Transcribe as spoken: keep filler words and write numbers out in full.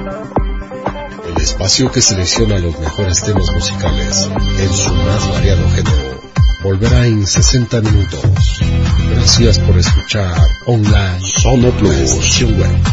El espacio que selecciona los mejores temas musicales en su más variado género volverá en sesenta minutos. Gracias por escuchar online Sono Plus, estación web.